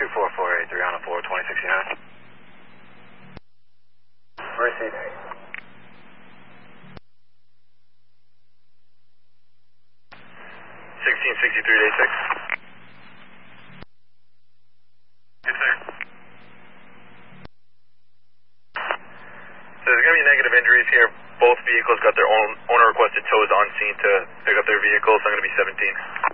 24483 on a 4, 2069. Received. 1663 day 6. Yes, sir. So there's going to be negative injuries here. Both vehicles got their own owner requested tows on scene to pick up their vehicles. So I'm going to be 17.